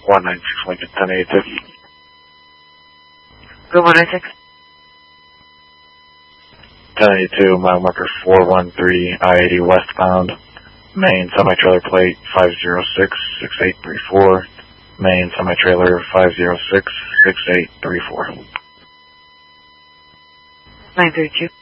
196 Lincoln 1082. Go 196. 1082, mile marker 413, I-80 westbound. Main semi-trailer plate 506-6834. Main semi-trailer 506-6834. 932.